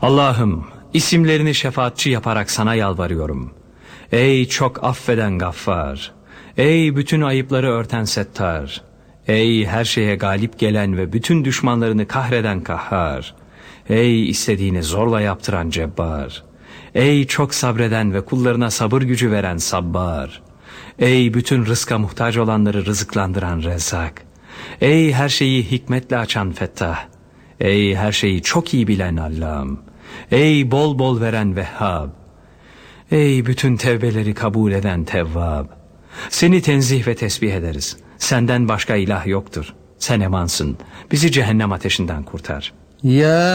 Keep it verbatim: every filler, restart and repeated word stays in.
Allah'ım, isimlerini şefaatçi yaparak sana yalvarıyorum. Ey çok affeden Gaffar, ey bütün ayıpları örten Settar, ey her şeye galip gelen ve bütün düşmanlarını kahreden Kahhar, ey istediğini zorla yaptıran Cebbar, ey çok sabreden ve kullarına sabır gücü veren Sabbar, ey bütün rızka muhtaç olanları rızıklandıran Rezzak, ey her şeyi hikmetle açan Fettah, ey her şeyi çok iyi bilen Allâm, ey bol bol veren Vehhab, ey bütün tevbeleri kabul eden Tevvab. Seni tenzih ve tesbih ederiz. Senden başka ilah yoktur. Sen emansın. Bizi cehennem ateşinden kurtar. Ya